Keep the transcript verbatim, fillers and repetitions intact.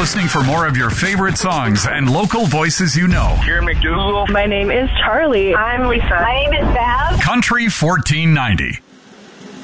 listening for more of your favorite songs and local voices you know. Jerry McDougal. My name is Charlie. I'm Lisa. My name is Bab. Country fourteen ninety.